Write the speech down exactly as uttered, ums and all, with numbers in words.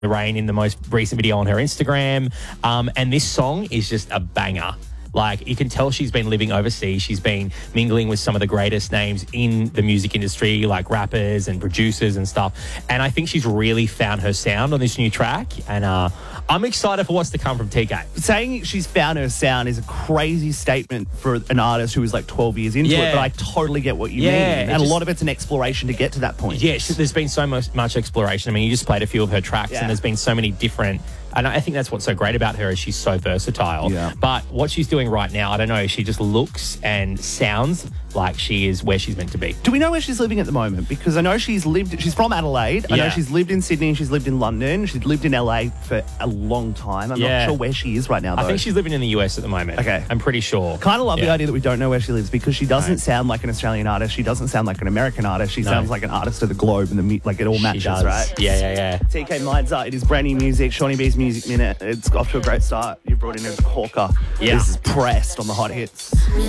the rain in the most recent video on her Instagram. Um, and this song is just a banger. Like, you can tell she's been living overseas. She's been mingling with some of the greatest names in the music industry, like rappers and producers and stuff. And I think she's really found her sound on this new track. And uh, I'm excited for what's to come from T K. Saying she's found her sound is a crazy statement for an artist who is like twelve years into Yeah. it, but I totally get what you Yeah, mean. it And just- a lot of it's an exploration to get to that point. Yeah, she- there's been so much, much exploration. I mean, you just played a few of her tracks, Yeah. and there's been so many different. And I think that's what's so great about her is she's so versatile. Yeah. But what she's doing right now, I don't know. She just looks and sounds like she is where she's meant to be. Do we know where she's living at the moment? Because I know she's lived, she's from Adelaide. I know Yeah. she's lived in Sydney, she's lived in London, she's lived in L A for a long time. I'm Yeah. not sure where she is right now, though. I think she's living in the U S at the moment. Okay. I'm pretty sure. Kind of love the Yeah. idea that we don't know where she lives because she doesn't No. sound like an Australian artist. She doesn't sound like an American artist. She No. sounds like an artist of the globe, and the mu- like it all She matches, does. right? Yeah, yeah, yeah. T K Mizer, it is brand new music. Shawnee B's Music Minute. It's off to a great start. You brought in a corker. Yeah. This is pressed on the hot hits.